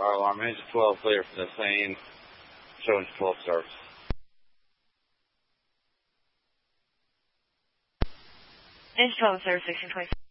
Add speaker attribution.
Speaker 1: Our alarm engine 12 clear for the same showing 12 service.
Speaker 2: Engine 12 service, 1620.